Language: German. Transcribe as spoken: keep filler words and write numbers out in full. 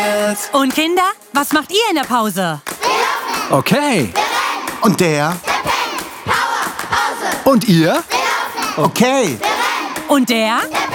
passiert. Und Kinder, was macht ihr in der Pause? Okay. Und der? Der pennt. Power, Pause. Und ihr? Okay. Und der? Der pennt.